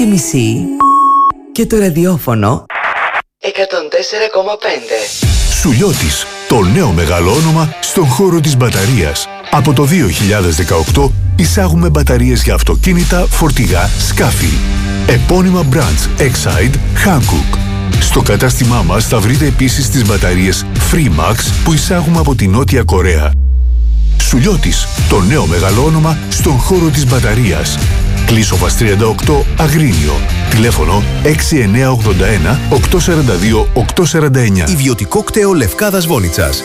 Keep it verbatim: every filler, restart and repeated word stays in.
και μισή και το ραδιόφωνο εκατόν τέσσερα κόμμα πέντε. Σουλιώτης, το νέο μεγάλο όνομα στον χώρο της μπαταρίας. Από το δύο χιλιάδες δεκαοκτώ εισάγουμε μπαταρίες για αυτοκίνητα, φορτηγά, σκάφη. Επώνυμα brands Exide, Hankook. Στο κατάστημά μας θα βρείτε επίσης τις μπαταρίες Freemax που εισάγουμε από τη Νότια Κορέα. Σουλιώτης, το νέο μεγάλο όνομα στον χώρο της μπαταρίας. Κλείσοφας τριάντα οκτώ, Αγρίνιο. Τηλέφωνο έξι εννιά ογδόντα ένα οκτακόσια σαράντα δύο οκτακόσια σαράντα εννιά. Ιδιωτικό κτέο Λευκάδας Βόνιτσας.